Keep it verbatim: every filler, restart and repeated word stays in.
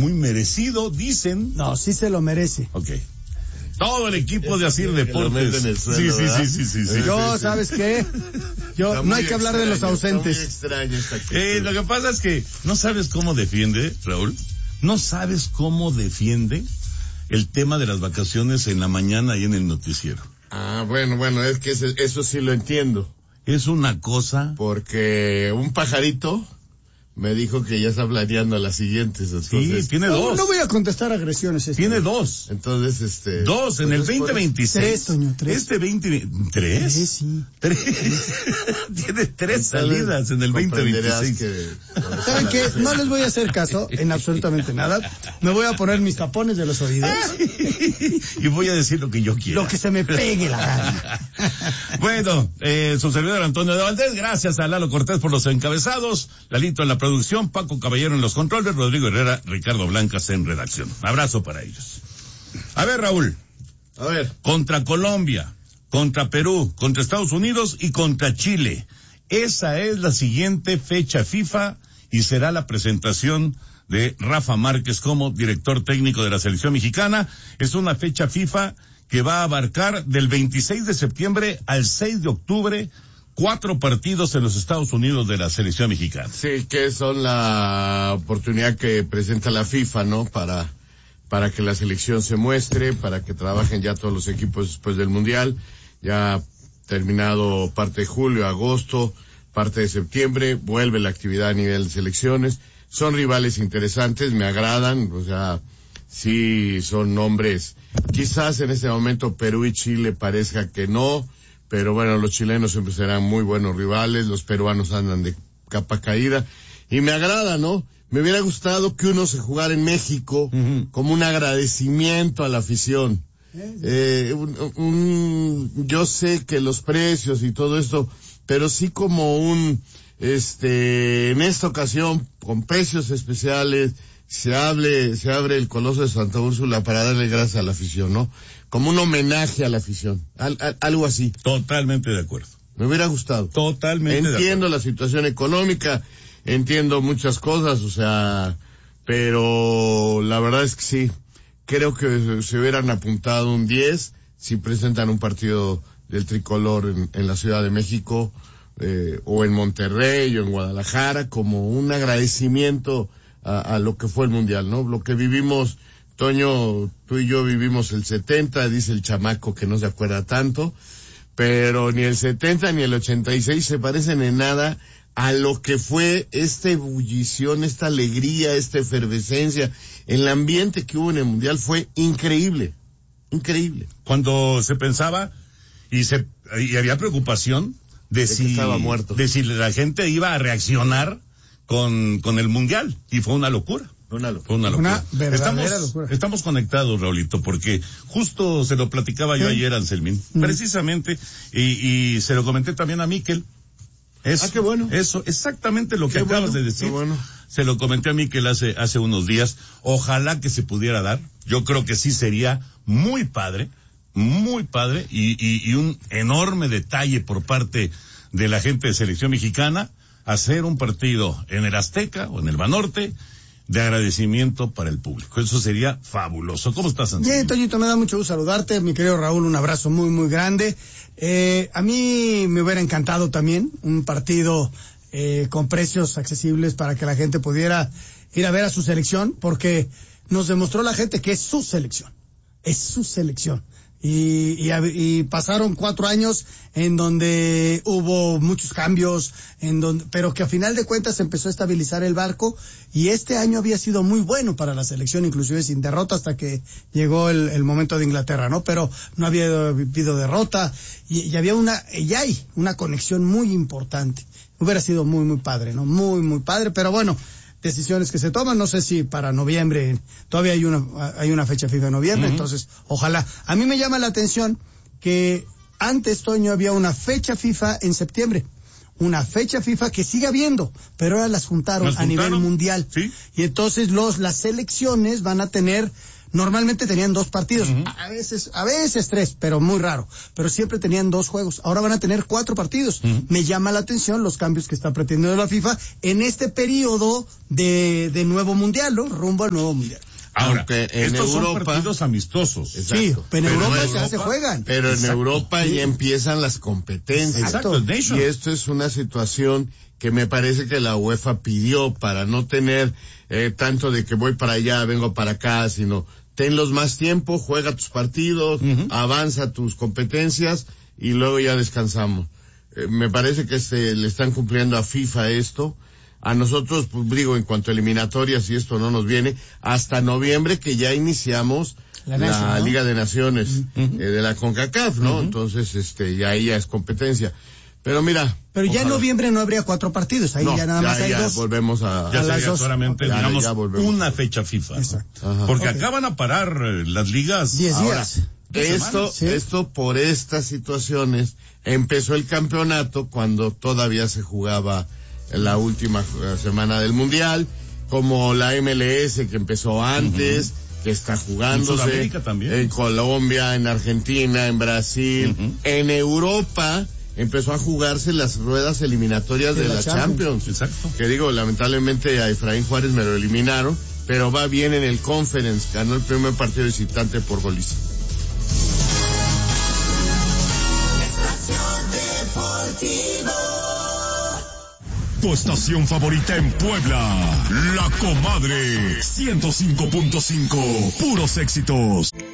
muy merecido, dicen. No, sí se lo merece. Ok. Todo el equipo de Asir Deportes. Suelo, sí, sí, sí, sí, sí, sí. Yo, sí, sí. ¿sabes qué? Yo, Está no hay que hablar extraño, de los ausentes. Está muy extraño esta actitud. Eh, lo que pasa es que no sabes cómo defiende, Raúl. No sabes cómo defiende el tema de las vacaciones en la mañana y en el noticiero. Ah, bueno, bueno, es que ese, eso sí lo entiendo. Es una cosa. Porque un pajarito me dijo que ya está planeando las siguientes, entonces. Sí, tiene No, dos. no voy a contestar agresiones. Este. Tiene dos. Entonces, este. Dos, en pues el es por veinte veintiséis. Tres, Toño, tres. Este veinte ¿Tres? Sí, sí. Tres. Tiene tres Entonces, salidas en el veinte comprenderás veintiséis. que- ¿Saben qué? No les voy a hacer caso en absolutamente nada. Me voy a poner mis tapones de los oídos. Y voy a decir lo que yo quiera. Lo que se me pegue la gana. Bueno, eh, su servidor Antonio de Valdés, gracias a Lalo Cortés por los encabezados, Lalito en la producción, Paco Caballero en los controles, Rodrigo Herrera, Ricardo Blancas en redacción. Abrazo para ellos. A ver, Raúl. A ver. Contra Colombia, contra Perú, contra Estados Unidos y contra Chile. Esa es la siguiente fecha FIFA y será la presentación de Rafa Márquez como director técnico de la selección mexicana. Es una fecha FIFA que va a abarcar del veintiséis de septiembre al seis de octubre, cuatro partidos en los Estados Unidos de la selección mexicana. Sí, que son la oportunidad que presenta la FIFA, ¿no? Para, para que la selección se muestre, para que trabajen ya todos los equipos después del Mundial. Ya terminado parte de julio, agosto, parte de septiembre, vuelve la actividad a nivel de selecciones. Son rivales interesantes, me agradan, o sea, sí son nombres. Quizás en este momento Perú y Chile parezca que no, pero bueno, los chilenos siempre serán muy buenos rivales, los peruanos andan de capa caída, y me agrada, ¿no? Me hubiera gustado que uno se jugara en México uh-huh. como un agradecimiento a la afición. Eh, un, un, yo sé que los precios y todo esto, pero sí como un, este, en esta ocasión, con precios especiales, se hable, se abre el Coloso de Santa Úrsula para darle gracias a la afición, ¿no? Como un homenaje a la afición, al, al, algo así. Totalmente de acuerdo. Me hubiera gustado. Totalmente Entiendo de acuerdo. la situación económica, entiendo muchas cosas, o sea, pero la verdad es que sí, creo que se hubieran apuntado un diez si presentan un partido del tricolor en, en la Ciudad de México, eh, o en Monterrey o en Guadalajara, como un agradecimiento a, a lo que fue el Mundial, ¿no? Lo que vivimos, Toño, tú y yo vivimos el setenta, dice el chamaco que no se acuerda tanto, pero ni el setenta ni el ochenta y seis se parecen en nada a lo que fue esta ebullición, esta alegría, esta efervescencia. El ambiente que hubo en el Mundial fue increíble, increíble. Cuando se pensaba y se y había preocupación de, de si estaba muerto, de si la gente iba a reaccionar con con el Mundial, y fue una locura. Una locura. Fue una locura. Una verdadera estamos, locura. Estamos conectados, Raulito, porque justo se lo platicaba yo ¿Sí? ayer a Anselmín, Mm. precisamente, y, y se lo comenté también a Miquel. Eso, ah, qué bueno. Eso, exactamente lo que qué acabas bueno, de decir. Qué bueno. Se lo comenté a Miquel hace, hace unos días. Ojalá que se pudiera dar. Yo creo que sí sería muy padre, muy padre, y, y, y un enorme detalle por parte de la gente de selección mexicana, hacer un partido en el Azteca o en el Banorte de agradecimiento para el público. Eso sería fabuloso. ¿Cómo estás, Antonio? Bien, Toñito, me da mucho gusto saludarte. Mi querido Raúl, un abrazo muy, muy grande. Eh, a mí me hubiera encantado también un partido eh, con precios accesibles para que la gente pudiera ir a ver a su selección, porque nos demostró la gente que es su selección. Es su selección. Y, y, y pasaron cuatro años en donde hubo muchos cambios, en donde, pero que a final de cuentas empezó a estabilizar el barco, y este año había sido muy bueno para la selección, inclusive sin derrota hasta que llegó el, el momento de Inglaterra, ¿no? Pero no había habido derrota, y, y había una, y hay una conexión muy importante. Hubiera sido muy, muy padre, ¿no? Muy, muy padre, pero bueno, decisiones que se toman, no sé si para noviembre, todavía hay una, hay una fecha fija en noviembre, uh-huh. Entonces, ojalá. A mí me llama la atención que antes, Toño, había una fecha FIFA en septiembre, una fecha FIFA que sigue habiendo, pero ahora las juntaron, ¿Las a juntaron? nivel mundial. ¿Sí? Y entonces los, las selecciones van a tener Normalmente tenían dos partidos, uh-huh. a veces, a veces tres, pero muy raro. Pero siempre tenían dos juegos. Ahora van a tener cuatro partidos. Uh-huh. Me llama la atención los cambios que está pretendiendo la FIFA en este periodo de, de nuevo mundial, ¿no? Rumbo al nuevo mundial. Ahora, en estos Europa, son partidos amistosos. Exacto. Sí, pero en Europa, Europa ya se juegan. Pero en Exacto. Europa ya empiezan las competencias. Exacto. Y esto es una situación que me parece que la UEFA pidió para no tener eh, tanto de que voy para allá, vengo para acá, sino tenlos más tiempo, juega tus partidos, uh-huh. avanza tus competencias y luego ya descansamos. Eh, me parece que se le están cumpliendo a FIFA esto. A nosotros, pues digo, en cuanto a eliminatorias, y esto no nos viene, hasta noviembre que ya iniciamos la, la Nación, ¿no? Liga de Naciones uh-huh. eh, de la CONCACAF, ¿no? Uh-huh. Entonces, este, ya ahí ya es competencia. Pero mira. Pero ya ojalá. En noviembre no habría cuatro partidos, ahí no, ya nada ya, más hay ya dos. volvemos a, ya a las dos. Solamente, okay. digamos, ya una fecha FIFA. Exacto. Ajá. Porque okay. acaban a parar eh, las ligas. Diez Ahora, días. Esto, ¿sí? esto por estas situaciones, empezó el campeonato cuando todavía se jugaba la última semana del Mundial, como la M L S que empezó antes, uh-huh. que está jugándose. En Sudamérica también. En Colombia, en Argentina, en Brasil, uh-huh. en Europa empezó a jugarse las ruedas eliminatorias de, de la, la Champions. Champions. Exacto. Que digo, lamentablemente a Efraín Juárez me lo eliminaron, pero va bien en el Conference, ganó el primer partido visitante por goliza. Tu estación favorita en Puebla, La Comadre, ciento cinco punto cinco, puros éxitos.